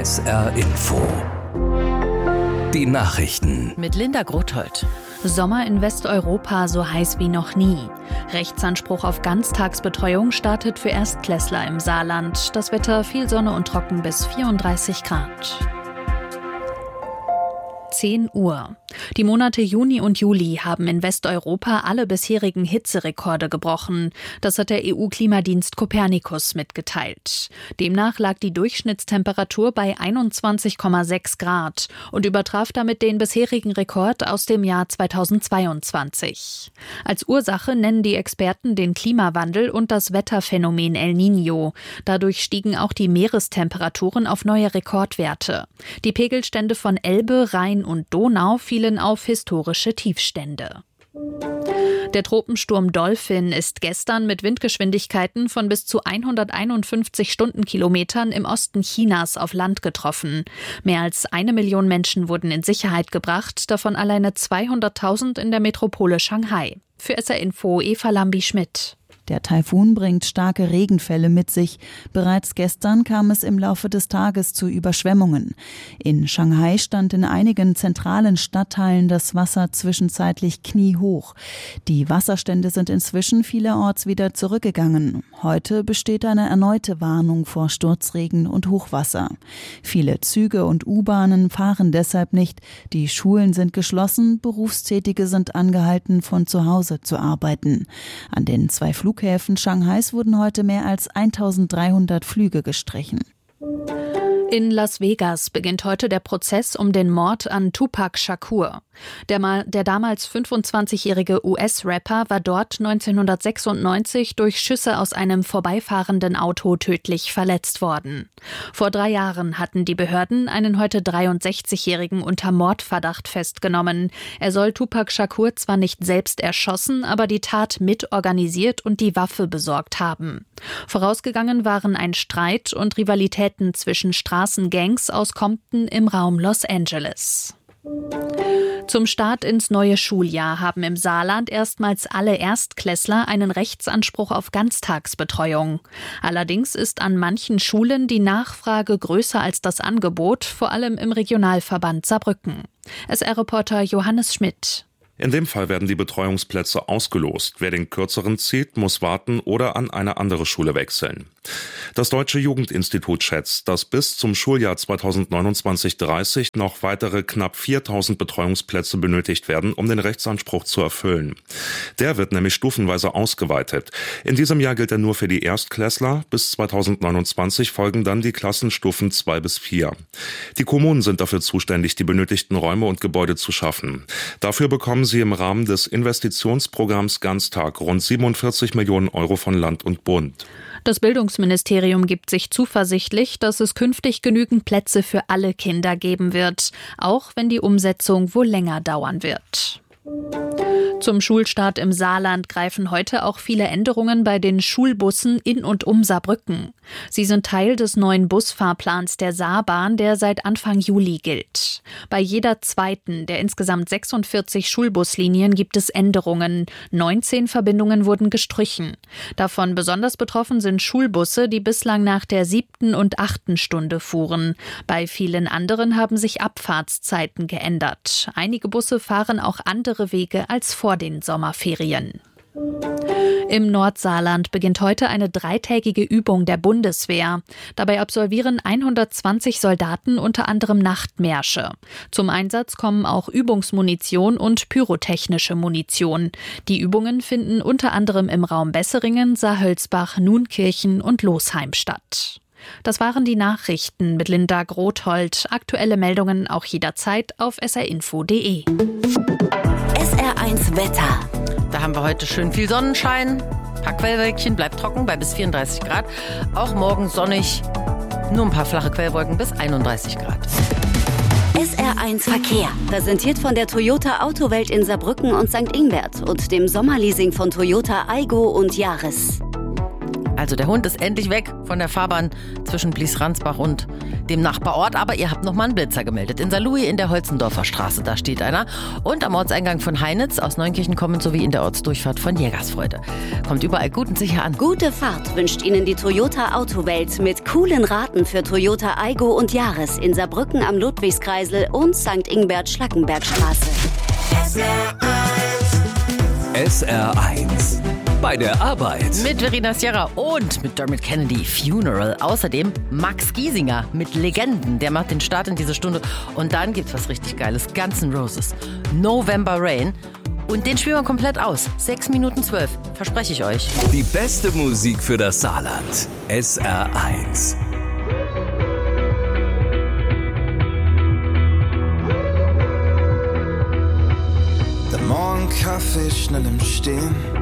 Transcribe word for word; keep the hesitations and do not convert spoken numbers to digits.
S R Info. Die Nachrichten. Mit Linda Grothold. Sommer in Westeuropa so heiß wie noch nie. Rechtsanspruch auf Ganztagsbetreuung startet für Erstklässler im Saarland. Das Wetter viel Sonne und trocken bis vierunddreißig Grad. zehn Uhr. Die Monate Juni und Juli haben in Westeuropa alle bisherigen Hitzerekorde gebrochen. Das hat der E U-Klimadienst Copernicus mitgeteilt. Demnach lag die Durchschnittstemperatur bei einundzwanzig Komma sechs Grad und übertraf damit den bisherigen Rekord aus dem Jahr zweitausendzweiundzwanzig. Als Ursache nennen die Experten den Klimawandel und das Wetterphänomen El Niño. Dadurch stiegen auch die Meerestemperaturen auf neue Rekordwerte. Die Pegelstände von Elbe, Rhein und Donau fielen auf historische Tiefstände. Der Tropensturm Dolphin ist gestern mit Windgeschwindigkeiten von bis zu hunderteinundfünfzig Stundenkilometern im Osten Chinas auf Land getroffen. Mehr als eine Million Menschen wurden in Sicherheit gebracht, davon alleine zweihunderttausend in der Metropole Shanghai. Für S R Info Eva Lambi-Schmidt. Der Taifun bringt starke Regenfälle mit sich. Bereits gestern kam es im Laufe des Tages zu Überschwemmungen. In Shanghai stand in einigen zentralen Stadtteilen das Wasser zwischenzeitlich kniehoch. Die Wasserstände sind inzwischen vielerorts wieder zurückgegangen. Heute besteht eine erneute Warnung vor Sturzregen und Hochwasser. Viele Züge und U-Bahnen fahren deshalb nicht. Die Schulen sind geschlossen. Berufstätige sind angehalten, von zu Hause zu arbeiten. An den zwei Flughäfen Flughäfen Shanghais wurden heute mehr als eintausenddreihundert Flüge gestrichen. In Las Vegas beginnt heute der Prozess um den Mord an Tupac Shakur. Der, mal, der damals fünfundzwanzigjährige U S-Rapper war dort neunzehnhundertsechsundneunzig durch Schüsse aus einem vorbeifahrenden Auto tödlich verletzt worden. Vor drei Jahren hatten die Behörden einen heute dreiundsechzigjährigen unter Mordverdacht festgenommen. Er soll Tupac Shakur zwar nicht selbst erschossen, aber die Tat mitorganisiert und die Waffe besorgt haben. Vorausgegangen waren ein Streit und Rivalitäten zwischen Straßengangs aus Compton im Raum Los Angeles. Zum Start ins neue Schuljahr haben im Saarland erstmals alle Erstklässler einen Rechtsanspruch auf Ganztagsbetreuung. Allerdings ist an manchen Schulen die Nachfrage größer als das Angebot, vor allem im Regionalverband Saarbrücken. S R-Reporter Johannes Schmidt. In dem Fall werden die Betreuungsplätze ausgelost. Wer den kürzeren zieht, muss warten oder an eine andere Schule wechseln. Das Deutsche Jugendinstitut schätzt, dass bis zum Schuljahr zweitausendneunundzwanzig dreißig noch weitere knapp viertausend Betreuungsplätze benötigt werden, um den Rechtsanspruch zu erfüllen. Der wird nämlich stufenweise ausgeweitet. In diesem Jahr gilt er nur für die Erstklässler. Bis zweitausendneunundzwanzig folgen dann die Klassenstufen zwei bis vier. Die Kommunen sind dafür zuständig, die benötigten Räume und Gebäude zu schaffen. Dafür bekommen sie im Rahmen des Investitionsprogramms Ganztag rund siebenundvierzig Millionen Euro von Land und Bund. Das Bildungsministerium gibt sich zuversichtlich, dass es künftig genügend Plätze für alle Kinder geben wird, auch wenn die Umsetzung wohl länger dauern wird. Zum Schulstart im Saarland greifen heute auch viele Änderungen bei den Schulbussen in und um Saarbrücken. Sie sind Teil des neuen Busfahrplans der Saarbahn, der seit Anfang Juli gilt. Bei jeder zweiten der insgesamt sechsundvierzig Schulbuslinien gibt es Änderungen. neunzehn Verbindungen wurden gestrichen. Davon besonders betroffen sind Schulbusse, die bislang nach der siebten und achten Stunde fuhren. Bei vielen anderen haben sich Abfahrtszeiten geändert. Einige Busse fahren auch andere Wege als vor den Sommerferien. Im Nordsaarland beginnt heute eine dreitägige Übung der Bundeswehr. Dabei absolvieren hundertzwanzig Soldaten unter anderem Nachtmärsche. Zum Einsatz kommen auch Übungsmunition und pyrotechnische Munition. Die Übungen finden unter anderem im Raum Besseringen, Saarhölzbach, Nunkirchen und Losheim statt. Das waren die Nachrichten mit Linda Grothold. Aktuelle Meldungen auch jederzeit auf s r info punkt d e. S R eins Wetter. Da haben wir heute schön viel Sonnenschein. Ein paar Quellwölkchen, bleibt trocken bei bis vierunddreißig Grad. Auch morgen sonnig, nur ein paar flache Quellwolken bis einunddreißig Grad. S R eins Verkehr. Präsentiert von der Toyota Autowelt in Saarbrücken und Sankt Ingbert und dem Sommerleasing von Toyota Aygo und Yaris. Also der Hund ist endlich weg von der Fahrbahn zwischen Blies-Ransbach und dem Nachbarort. Aber ihr habt noch mal einen Blitzer gemeldet. In Saarlouis in der Holzendorfer Straße, da steht einer. Und am Ortseingang von Heinitz aus Neunkirchen kommend sowie in der Ortsdurchfahrt von Jägersfreude. Kommt überall gut und sicher an. Gute Fahrt wünscht Ihnen die Toyota Autowelt mit coolen Raten für Toyota Aygo und Yaris in Saarbrücken am Ludwigskreisel und Sankt Ingbert Schlackenbergstraße. S R eins. Bei der Arbeit. Mit Verena Sierra und mit Dermot Kennedy, Funeral. Außerdem Max Giesinger mit Legenden. Der macht den Start in diese Stunde. Und dann gibt's was richtig Geiles. Guns N' Roses. November Rain. Und den spielen wir komplett aus. sechs Minuten zwölf. Verspreche ich euch. Die beste Musik für das Saarland. S R eins. Der Morgenkaffee schnell im Stehen.